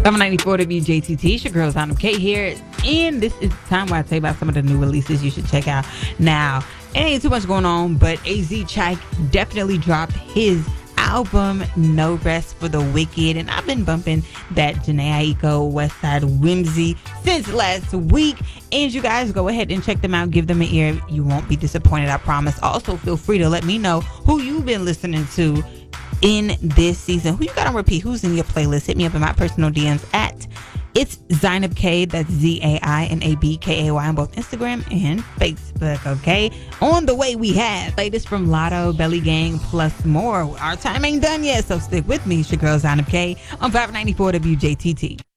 I'm 94 WJTT. It's your girl Zainab K here, and this is the time where I tell you about some of the new releases you should check out. Now, it ain't too much going on, but AZ Chike definitely dropped his album No Rest for the Wicked, and I've been bumping that Jhené Aiko Westside Whimsy since last week, and you guys go ahead and check them out. Give them an ear. You won't be disappointed, I promise. Also, feel free to let me know who you've been listening to in this season. Who you got on repeat? Who's in your playlist? Hit me up in my personal DMs at It's Zainab K. That's ZAINABKAY on both Instagram and Facebook. Okay. On the way, we have latest from Lotto, Belly Gang, plus more. Our time ain't done yet, so stick with me. It's your girl Zainab K on 594 WJTT.